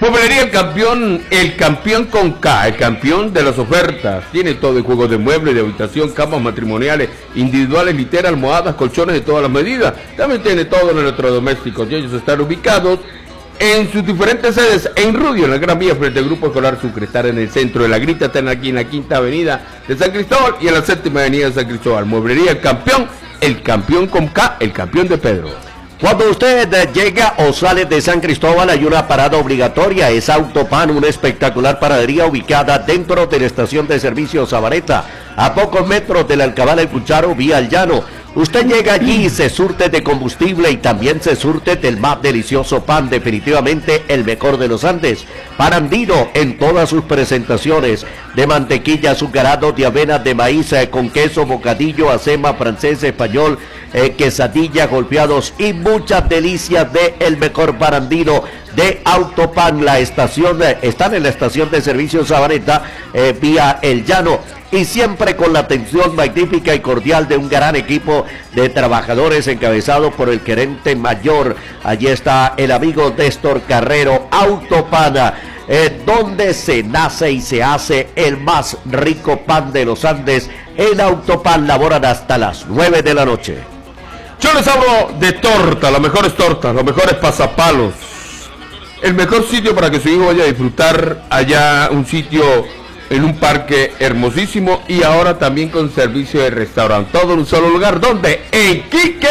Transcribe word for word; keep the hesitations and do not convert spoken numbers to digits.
Mueblería el campeón, el campeón con K, el campeón de las ofertas. Tiene todo en juegos de muebles, de habitación, camas matrimoniales, individuales, literas, almohadas, colchones de todas las medidas. También tiene todo en electrodomésticos y ellos están ubicados en sus diferentes sedes, en Rudio, en la Gran Vía, frente al Grupo Escolar Sucre, estar en el centro de la Grita, están aquí en la Quinta Avenida de San Cristóbal y en la Séptima Avenida de San Cristóbal. Mueblería el campeón, el campeón con K, el campeón de Pedro. Cuando usted llega o sale de San Cristóbal hay una parada obligatoria, es Autopan, una espectacular panadería ubicada dentro de la estación de servicio Sabaneta, a pocos metros del Alcabala El Cucharo, vía al Llano. Usted llega allí y se surte de combustible y también se surte del más delicioso pan, definitivamente el mejor de los Andes. Pan andino en todas sus presentaciones, de mantequilla, azucarado, de avena, de maíz, eh, con queso, bocadillo, acema, francés, español, eh, quesadilla, golpeados y muchas delicias de el mejor pan andino de Autopan. La estación, eh, están en la estación de servicio Sabaneta, eh, vía El Llano. Y siempre con la atención magnífica y cordial de un gran equipo de trabajadores encabezado por el gerente mayor. Allí está el amigo Néstor Carrero. Autopan, eh, donde se nace y se hace el más rico pan de los Andes. En Autopan laboran hasta las nueve de la noche. Yo les hablo de torta, las mejores tortas, los mejores pasapalos. El mejor sitio para que su hijo vaya a disfrutar allá, un sitio en un parque hermosísimo y ahora también con servicio de restaurante. Todo en un solo lugar, ¿dónde? En Quique.